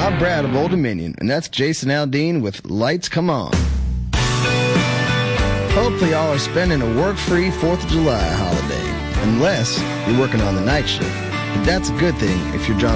I'm Brad of Old Dominion, and that's Jason Aldean with Lights Come On. Hopefully y'all are spending a work-free 4th of July holiday, unless you're working on the night shift. But that's a good thing if you're John